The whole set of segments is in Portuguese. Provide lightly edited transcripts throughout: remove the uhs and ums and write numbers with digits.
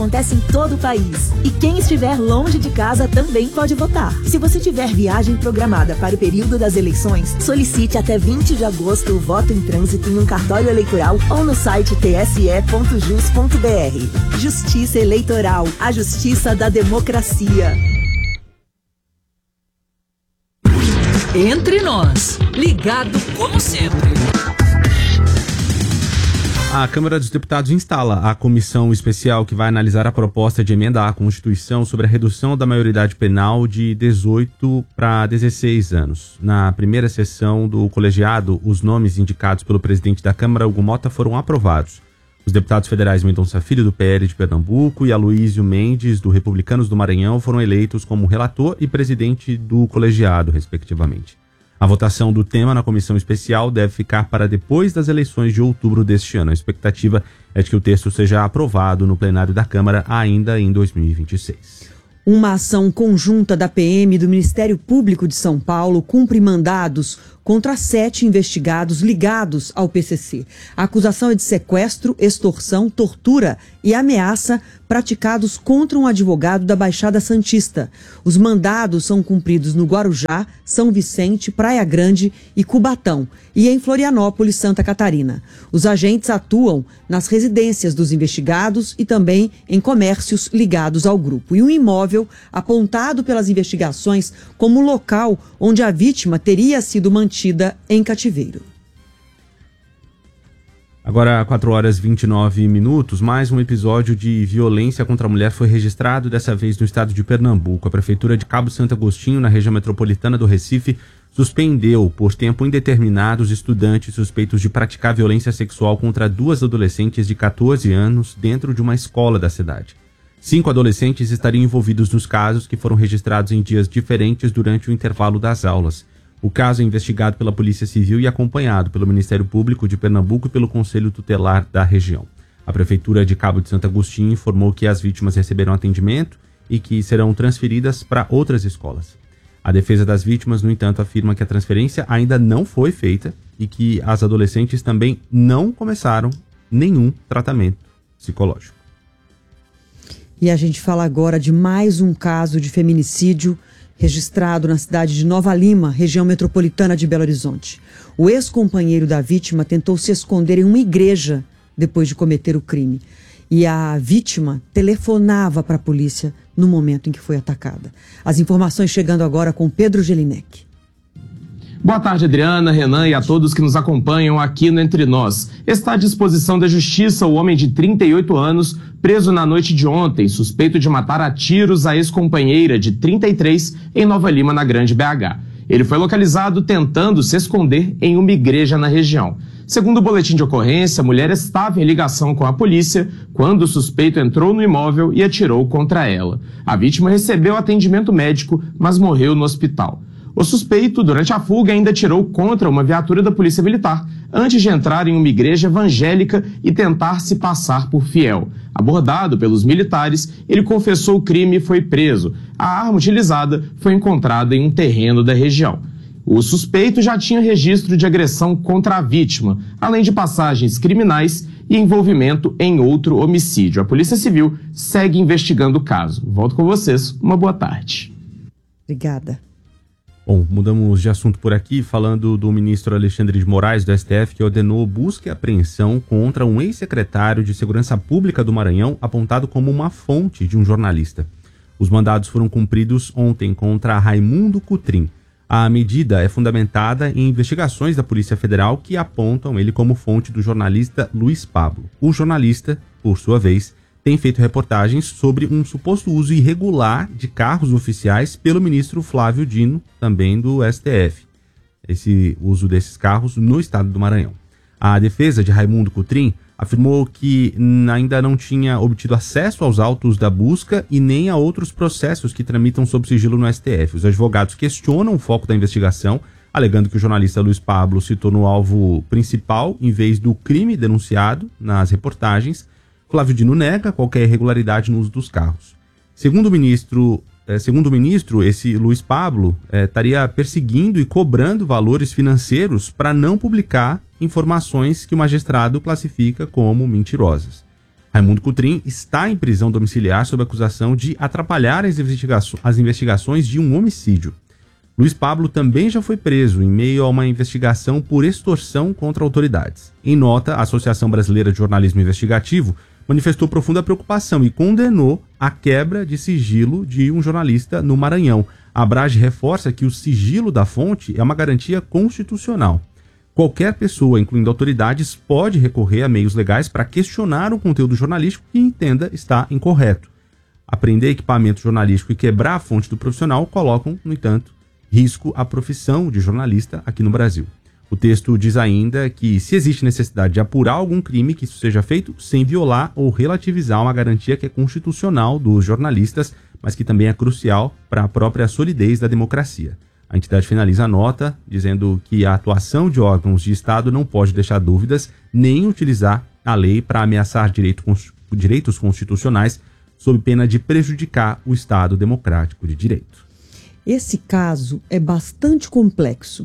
Acontece em todo o país. E quem estiver longe de casa também pode votar. Se você tiver viagem programada para o período das eleições, solicite até 20 de agosto o voto em trânsito em um cartório eleitoral ou no site tse.jus.br. Justiça Eleitoral, a justiça da democracia. Entre nós, ligado como sempre. A Câmara dos Deputados instala a comissão especial que vai analisar a proposta de emenda à Constituição sobre a redução da maioridade penal de 18 para 16 anos. Na primeira sessão do colegiado, os nomes indicados pelo presidente da Câmara, Hugo Mota, foram aprovados. Os deputados federais Mendonça Filho, do PL de Pernambuco, e Aloísio Mendes, do Republicanos do Maranhão, foram eleitos como relator e presidente do colegiado, respectivamente. A votação do tema na comissão especial deve ficar para depois das eleições de outubro deste ano. A expectativa é de que o texto seja aprovado no plenário da Câmara ainda em 2026. Uma ação conjunta da PM e do Ministério Público de São Paulo cumpre mandados contra 7 investigados ligados ao PCC. A acusação é de sequestro, extorsão, tortura e ameaça praticados contra um advogado da Baixada Santista. Os mandados são cumpridos no Guarujá, São Vicente, Praia Grande e Cubatão, e em Florianópolis, Santa Catarina. Os agentes atuam nas residências dos investigados e também em comércios ligados ao grupo. E um imóvel apontado pelas investigações como local onde a vítima teria sido mantida em cativeiro. Agora, 4h29, mais um episódio de violência contra a mulher foi registrado, dessa vez no estado de Pernambuco. A Prefeitura de Cabo Santo Agostinho, na região metropolitana do Recife, suspendeu por tempo indeterminado os estudantes suspeitos de praticar violência sexual contra 2 adolescentes de 14 anos dentro de uma escola da cidade. 5 adolescentes estariam envolvidos nos casos, que foram registrados em dias diferentes durante o intervalo das aulas. O caso é investigado pela Polícia Civil e acompanhado pelo Ministério Público de Pernambuco e pelo Conselho Tutelar da região. A Prefeitura de Cabo de Santo Agostinho informou que as vítimas receberam atendimento e que serão transferidas para outras escolas. A defesa das vítimas, no entanto, afirma que a transferência ainda não foi feita e que as adolescentes também não começaram nenhum tratamento psicológico. E a gente fala agora de mais um caso de feminicídio registrado na cidade de Nova Lima, região metropolitana de Belo Horizonte. O ex-companheiro da vítima tentou se esconder em uma igreja depois de cometer o crime. E a vítima telefonava para a polícia no momento em que foi atacada. As informações chegando agora com Pedro Gelinek. Boa tarde, Adriana, Renan e a todos que nos acompanham aqui no Entre Nós. Está à disposição da Justiça o homem de 38 anos, preso na noite de ontem, suspeito de matar a tiros a ex-companheira de 33 em Nova Lima, na Grande BH. Ele foi localizado tentando se esconder em uma igreja na região. Segundo o boletim de ocorrência, a mulher estava em ligação com a polícia quando o suspeito entrou no imóvel e atirou contra ela. A vítima recebeu atendimento médico, mas morreu no hospital. O suspeito, durante a fuga, ainda atirou contra uma viatura da Polícia Militar, antes de entrar em uma igreja evangélica e tentar se passar por fiel. Abordado pelos militares, ele confessou o crime e foi preso. A arma utilizada foi encontrada em um terreno da região. O suspeito já tinha registro de agressão contra a vítima, além de passagens criminais e envolvimento em outro homicídio. A Polícia Civil segue investigando o caso. Volto com vocês. Uma boa tarde. Obrigada. Bom, mudamos de assunto por aqui, falando do ministro Alexandre de Moraes, do STF, que ordenou busca e apreensão contra um ex-secretário de Segurança Pública do Maranhão, apontado como uma fonte de um jornalista. Os mandados foram cumpridos ontem contra Raimundo Cutrim. A medida é fundamentada em investigações da Polícia Federal que apontam ele como fonte do jornalista Luiz Pablo. O jornalista, por sua vez, tem feito reportagens sobre um suposto uso irregular de carros oficiais pelo ministro Flávio Dino, também do STF. Esse uso desses carros no estado do Maranhão. A defesa de Raimundo Cutrim afirmou que ainda não tinha obtido acesso aos autos da busca e nem a outros processos que tramitam sob sigilo no STF. Os advogados questionam o foco da investigação, alegando que o jornalista Luiz Pablo se tornou alvo principal em vez do crime denunciado nas reportagens. Flávio Dino nega qualquer irregularidade no uso dos carros. Segundo o ministro, esse Luiz Pablo estaria perseguindo e cobrando valores financeiros para não publicar informações que o magistrado classifica como mentirosas. Raimundo Cotrim está em prisão domiciliar sob acusação de atrapalhar as investigações de um homicídio. Luiz Pablo também já foi preso em meio a uma investigação por extorsão contra autoridades. Em nota, a Associação Brasileira de Jornalismo Investigativo manifestou profunda preocupação e condenou a quebra de sigilo de um jornalista no Maranhão. A Abrage reforça que o sigilo da fonte é uma garantia constitucional. Qualquer pessoa, incluindo autoridades, pode recorrer a meios legais para questionar o conteúdo jornalístico que entenda estar incorreto. Apreender equipamento jornalístico e quebrar a fonte do profissional colocam, no entanto, risco à profissão de jornalista aqui no Brasil. O texto diz ainda que, se existe necessidade de apurar algum crime, que isso seja feito sem violar ou relativizar uma garantia que é constitucional dos jornalistas, mas que também é crucial para a própria solidez da democracia. A entidade finaliza a nota dizendo que a atuação de órgãos de Estado não pode deixar dúvidas nem utilizar a lei para ameaçar direitos constitucionais sob pena de prejudicar o Estado democrático de direito. Esse caso é bastante complexo,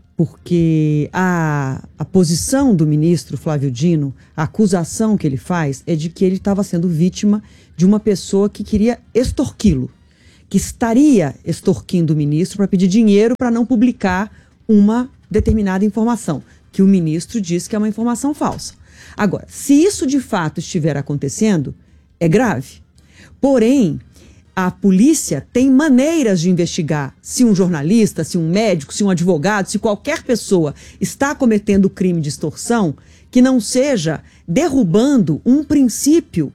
porque a posição do ministro Flávio Dino, a acusação que ele faz é de que ele estava sendo vítima de uma pessoa que queria extorquí-lo, que estaria extorquindo o ministro para pedir dinheiro para não publicar uma determinada informação, que o ministro diz que é uma informação falsa. Agora, se isso de fato estiver acontecendo, é grave. Porém, a polícia tem maneiras de investigar se um jornalista, se um médico, se um advogado, se qualquer pessoa está cometendo crime de extorsão, que não seja derrubando um princípio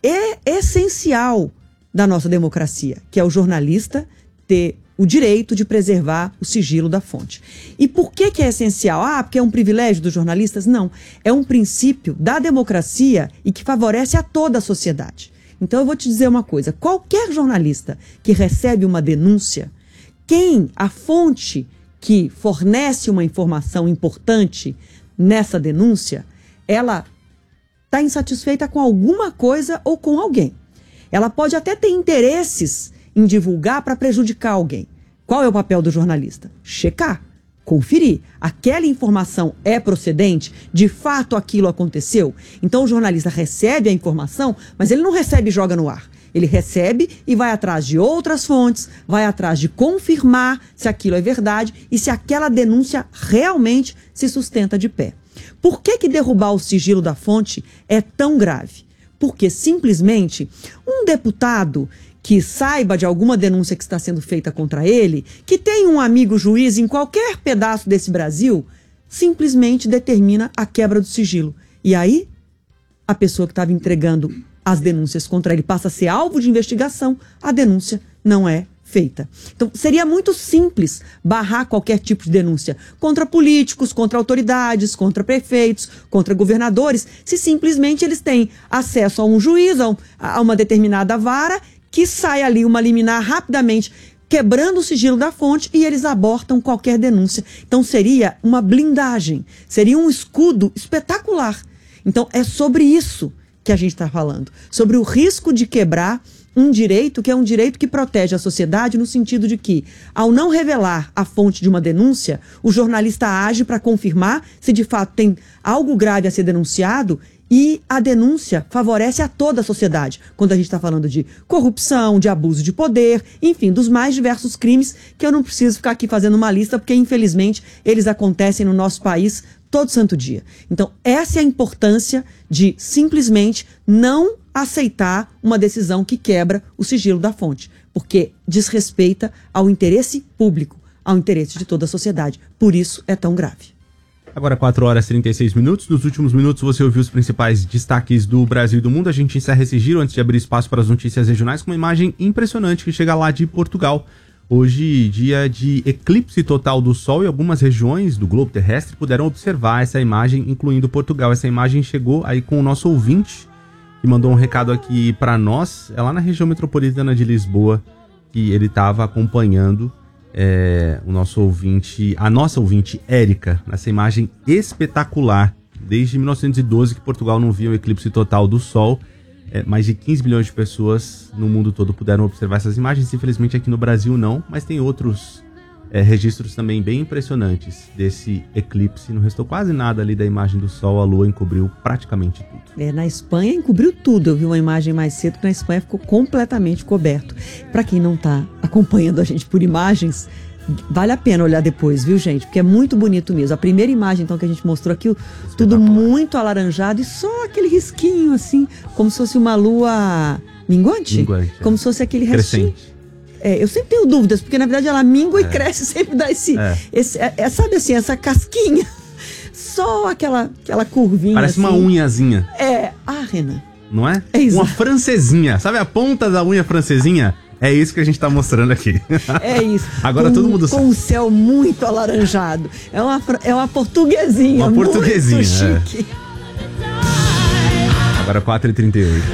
essencial da nossa democracia, que é o jornalista ter o direito de preservar o sigilo da fonte. E por que é essencial? Porque é um privilégio dos jornalistas? Não. É um princípio da democracia e que favorece a toda a sociedade. Então eu vou te dizer uma coisa, qualquer jornalista que recebe uma denúncia, a fonte que fornece uma informação importante nessa denúncia, ela está insatisfeita com alguma coisa ou com alguém. Ela pode até ter interesses em divulgar para prejudicar alguém. Qual é o papel do jornalista? Checar, conferir. Aquela informação é procedente? De fato aquilo aconteceu? Então o jornalista recebe a informação, mas ele não recebe e joga no ar. Ele recebe e vai atrás de outras fontes, vai atrás de confirmar se aquilo é verdade e se aquela denúncia realmente se sustenta de pé. Por que derrubar o sigilo da fonte é tão grave? Porque simplesmente um deputado que saiba de alguma denúncia que está sendo feita contra ele, que tem um amigo juiz em qualquer pedaço desse Brasil, simplesmente determina a quebra do sigilo. E aí, a pessoa que estava entregando as denúncias contra ele passa a ser alvo de investigação, a denúncia não é feita. Então, seria muito simples barrar qualquer tipo de denúncia contra políticos, contra autoridades, contra prefeitos, contra governadores, se simplesmente eles têm acesso a um juiz, a uma determinada vara, que sai ali uma liminar rapidamente, quebrando o sigilo da fonte e eles abortam qualquer denúncia. Então, seria uma blindagem, seria um escudo espetacular. Então, é sobre isso que a gente está falando, sobre o risco de quebrar um direito que é um direito que protege a sociedade no sentido de que, ao não revelar a fonte de uma denúncia, o jornalista age para confirmar se de fato tem algo grave a ser denunciado e a denúncia favorece a toda a sociedade. Quando a gente está falando de corrupção, de abuso de poder, enfim, dos mais diversos crimes que eu não preciso ficar aqui fazendo uma lista porque, infelizmente, eles acontecem no nosso país todo santo dia. Então, essa é a importância de simplesmente não aceitar uma decisão que quebra o sigilo da fonte, porque desrespeita ao interesse público, ao interesse de toda a sociedade. Por isso é tão grave. Agora 4 horas e 36 minutos. Nos últimos minutos você ouviu os principais destaques do Brasil e do mundo. A gente encerra esse giro antes de abrir espaço para as notícias regionais com uma imagem impressionante que chega lá de Portugal. Hoje, dia de eclipse total do Sol, e algumas regiões do globo terrestre puderam observar essa imagem, incluindo Portugal. Essa imagem chegou aí com o nosso ouvinte, que mandou um recado aqui para nós, é lá na região metropolitana de Lisboa, que ele estava acompanhando o nosso ouvinte, a nossa ouvinte Érica, nessa imagem espetacular. Desde 1912 que Portugal não via o eclipse total do Sol. Mais de 15 milhões de pessoas no mundo todo puderam observar essas imagens. Infelizmente aqui no Brasil não, mas tem outros registros também bem impressionantes desse eclipse. Não restou quase nada ali da imagem do Sol, a Lua encobriu praticamente tudo. Na Espanha encobriu tudo. Eu vi uma imagem mais cedo que na Espanha ficou completamente coberto. Para quem não está acompanhando a gente por imagens, vale a pena olhar depois, viu, gente? Porque é muito bonito mesmo. A primeira imagem, então, que a gente mostrou aqui, tudo muito alaranjado e só aquele risquinho, assim, como se fosse uma lua minguante. Como se fosse aquele restinho. Eu sempre tenho dúvidas, porque na verdade ela mingua e cresce, sempre dá sabe assim, essa casquinha. Só aquela curvinha. Parece assim, uma unhazinha. Renan. Não é? É isso. Uma francesinha. Sabe a ponta da unha francesinha? É isso que a gente tá mostrando aqui. É isso. Agora todo mundo sabe. Com o céu muito alaranjado. É uma portuguesinha. Uma portuguesinha, muito chique. Agora 4h38.